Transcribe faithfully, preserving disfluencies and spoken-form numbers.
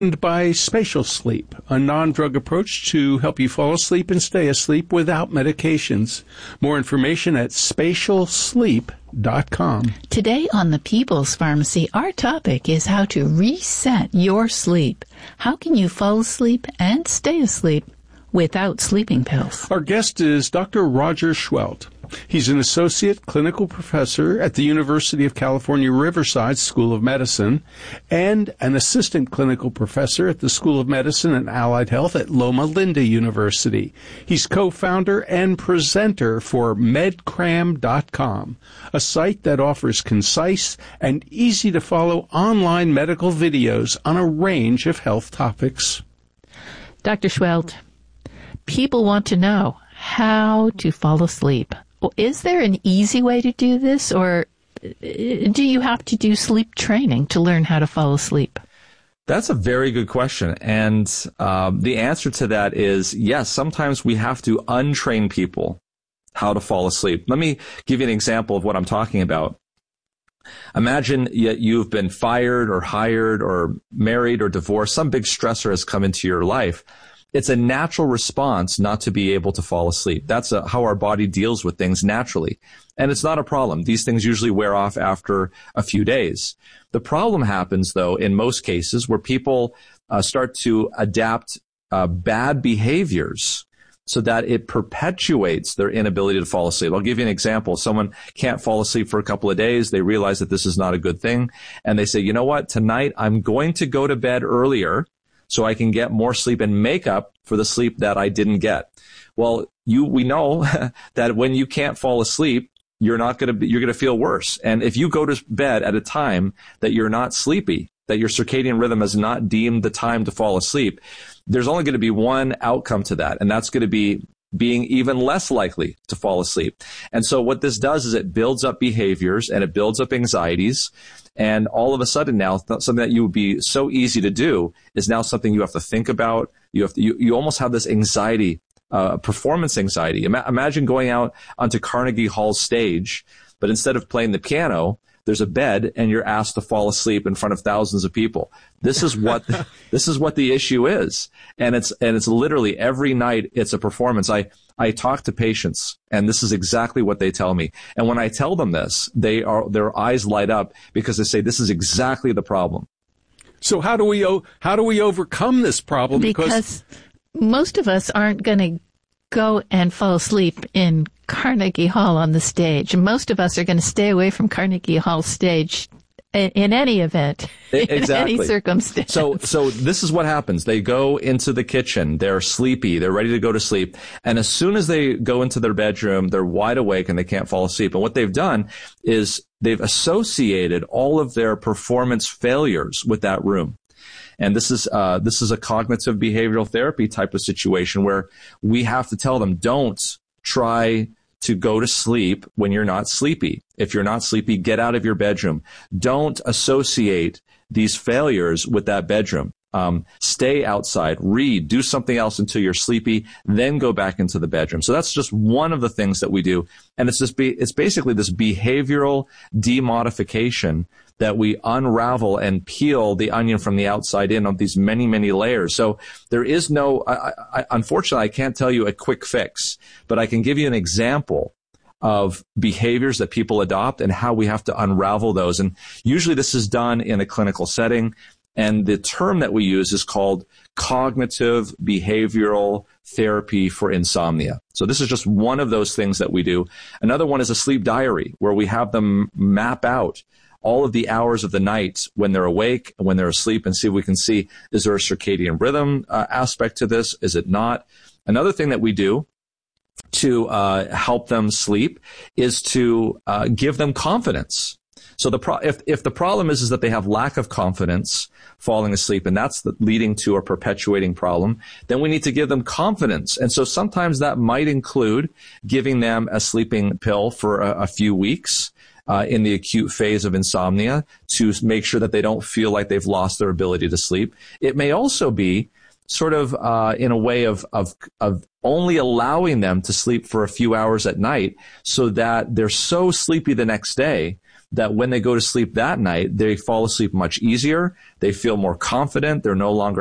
by Spatial Sleep, a non-drug approach to help you fall asleep and stay asleep without medications. More information at spatial sleep dot com. Today on the People's Pharmacy, our topic is how to reset your sleep. How can you fall asleep and stay asleep without sleeping pills? Our guest is Doctor Roger Schwelt. He's an associate clinical professor at the University of California, Riverside School of Medicine and an assistant clinical professor at the School of Medicine and Allied Health at Loma Linda University. He's co-founder and presenter for med cram dot com, a site that offers concise and easy-to-follow online medical videos on a range of health topics. Doctor Schwelt, people want to know how to fall asleep. Is there an easy way to do this, or do you have to do sleep training to learn how to fall asleep? That's a very good question. And um, the answer to that is yes, sometimes we have to untrain people how to fall asleep. Let me give you an example of what I'm talking about. Imagine you've been fired or hired or married or divorced. Some big stressor has come into your life. It's a natural response not to be able to fall asleep. That's a, how our body deals with things naturally. And it's not a problem. These things usually wear off after a few days. The problem happens, though, in most cases where people uh, start to adapt uh, bad behaviors so that it perpetuates their inability to fall asleep. I'll give you an example. Someone can't fall asleep for a couple of days. They realize that this is not a good thing. And they say, you know what? Tonight I'm going to go to bed earlier so I can get more sleep and make up for the sleep that I didn't get. Well, you, we know that when you can't fall asleep, you're not going to be, you're going to feel worse. And if you go to bed at a time that you're not sleepy, that your circadian rhythm has not deemed the time to fall asleep, there's only going to be one outcome to that. And that's going to be being even less likely to fall asleep. And so what this does is it builds up behaviors and it builds up anxieties. And all of a sudden now, something that you would be so easy to do is now something you have to think about. You have to, you, you almost have this anxiety, uh, performance anxiety. Ima- imagine going out onto Carnegie Hall stage, but instead of playing the piano, there's a bed and you're asked to fall asleep in front of thousands of people. This is what, this is what the issue is. And it's, and it's literally every night it's a performance. I, I talk to patients and this is exactly what they tell me. And when I tell them this, they are, their eyes light up because they say, this is exactly the problem. So how do we, how do we overcome this problem? Because, because most of us aren't going to go and fall asleep in Carnegie Hall on the stage. Most of us are going to stay away from Carnegie Hall stage in, in any event, exactly. in any circumstance. So, so this is what happens. They go into the kitchen. They're sleepy. They're ready to go to sleep. And as soon as they go into their bedroom, they're wide awake and they can't fall asleep. And what they've done is they've associated all of their performance failures with that room. And this is, uh, this is a cognitive behavioral therapy type of situation where we have to tell them, don't try to go to sleep when you're not sleepy. If you're not sleepy, get out of your bedroom. Don't associate these failures with that bedroom. Um, stay outside, read, do something else until you're sleepy, then go back into the bedroom. So that's just one of the things that we do. And it's just be, it's basically this behavioral demodification that we unravel and peel the onion from the outside in of these many, many layers. So there is no, I, I, unfortunately, I can't tell you a quick fix, but I can give you an example of behaviors that people adopt and how we have to unravel those. And usually this is done in a clinical setting. And the term that we use is called cognitive behavioral therapy for insomnia. So this is just one of those things that we do. Another one is a sleep diary where we have them map out all of the hours of the night when they're awake and when they're asleep and see if we can see, is there a circadian rhythm uh, aspect to this? Is it not? Another thing that we do to uh, help them sleep is to uh, give them confidence. So the pro- if if the problem is is that they have lack of confidence falling asleep, and that's the, leading to a perpetuating problem, then we need to give them confidence. And so sometimes that might include giving them a sleeping pill for a, a few weeks uh, in the acute phase of insomnia to make sure that they don't feel like they've lost their ability to sleep. It may also be sort of uh, in a way of, of of only allowing them to sleep for a few hours at night so that they're so sleepy the next day that when they go to sleep that night, they fall asleep much easier. They feel more confident. They're no longer